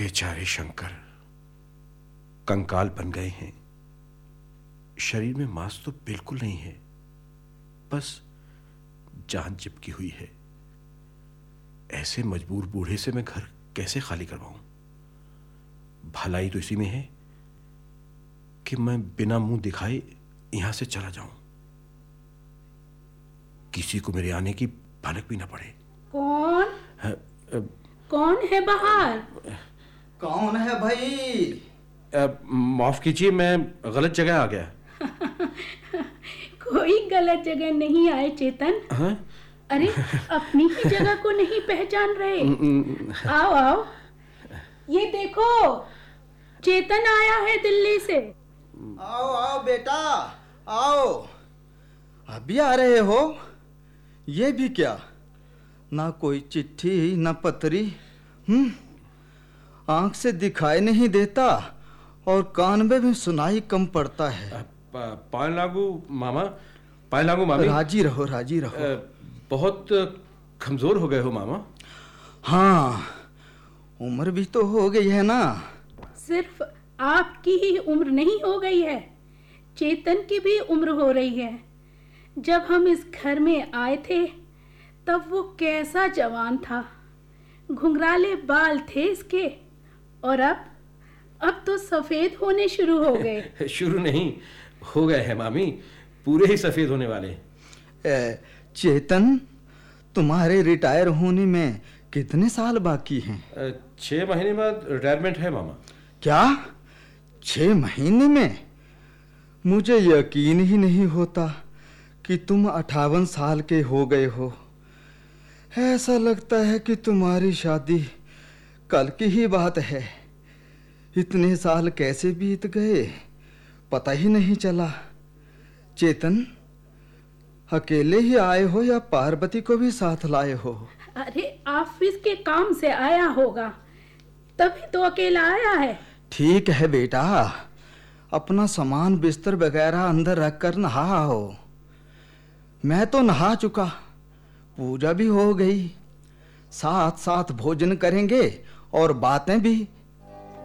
बेचारे शंकर कंकाल बन गए हैं। शरीर में मांस तो बिल्कुल नहीं है, बस जान चिपकी हुई है। ऐसे मजबूर बूढ़े से मैं घर कैसे खाली करवाऊं? भलाई तो इसी में है कि मैं बिना मुंह दिखाए यहां से चला जाऊं, किसी को मेरे आने की भनक भी ना पड़े। कौन कौन है बाहर? कौन है भाई? माफ कीजिए, मैं गलत जगह आ गया। कोई गलत जगह नहीं आए चेतन। हाँ? अरे अपनी ही जगह को नहीं पहचान रहे? आओ आओ, ये देखो चेतन आया है दिल्ली से। आओ आओ बेटा आओ। अभी आ रहे हो? ये भी क्या, ना कोई चिट्ठी ना पत्री। आंख से दिखाई नहीं देता और कान में भी सुनाई कम पड़ता है। पाए लागू मामा, पाए लागू मामी। राजी रहो राजी रहो। बहुत कमजोर हो गए हो मामा। हाँ, उम्र भी तो हो गई है ना। सिर्फ आपकी ही उम्र नहीं हो गई है, चेतन की भी उम्र हो रही है। जब हम इस घर में आए थे तब वो कैसा जवान था, घुंघराले बाल थे इसके, और अब तो सफेद होने शुरू हो गए। शुरू नहीं, हो गए हैं मामी, पूरे ही सफेद होने वाले। चेतन, तुम्हारे रिटायर होने में कितने साल बाकी हैं? 6 महीने बाद रिटायरमेंट है मामा। क्या 6 महीने में? मुझे यकीन ही नहीं होता कि तुम 58 साल के हो गए हो। ऐसा लगता है कि तुम्हारी शादी कल की ही बात है। इतने साल कैसे बीत गए पता ही नहीं चला। चेतन, अकेले ही आए हो या पार्वती को भी साथ लाए हो? अरे ऑफिस के काम से आया होगा, तभी तो अकेला आया है। ठीक है बेटा, अपना सामान बिस्तर वगैरह अंदर रखकर नहाओ। मैं तो नहा चुका, पूजा भी हो गई, साथ साथ भोजन करेंगे और बातें भी।